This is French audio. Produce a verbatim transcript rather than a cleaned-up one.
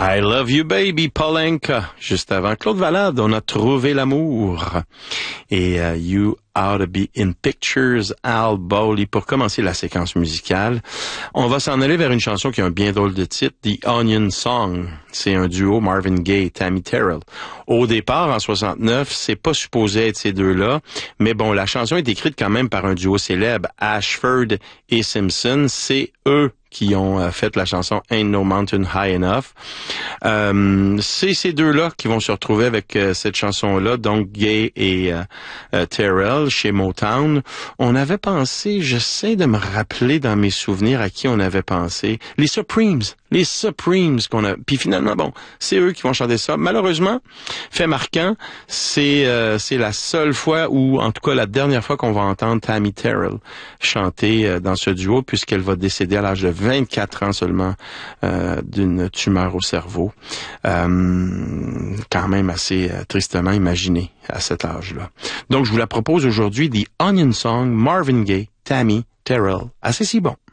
I Love You Baby, Polenka. Juste avant Claude Valade, on a trouvé l'amour. Et uh, You Ought to Be in Pictures, Al Bowley. Pour commencer la séquence musicale, on va s'en aller vers une chanson qui a un bien drôle de titre, The Onion Song. C'est un duo Marvin Gaye et Tammy Terrell. Au départ, en soixante-neuf, c'est pas supposé être ces deux-là, mais bon, la chanson est écrite quand même par un duo célèbre, Ashford et Simpson. C'est eux qui ont euh, fait la chanson Ain't No Mountain High Enough. Euh, c'est ces deux-là qui vont se retrouver avec euh, cette chanson-là, donc Gaye et euh, euh, Terrell chez Motown. On avait pensé, j'essaie de me rappeler dans mes souvenirs à qui on avait pensé, les Supremes. Les Supremes qu'on a. Puis finalement, bon, c'est eux qui vont chanter ça. Malheureusement, fait marquant, c'est euh, c'est la seule fois ou en tout cas la dernière fois qu'on va entendre Tammy Terrell chanter euh, dans ce duo, puisqu'elle va décéder à l'âge de vingt-quatre ans seulement euh, d'une tumeur au cerveau. Euh, quand même assez euh, tristement imaginé à cet âge-là. Donc je vous la propose aujourd'hui, The Onion Song, Marvin Gaye, Tammy Terrell. Assez si bon.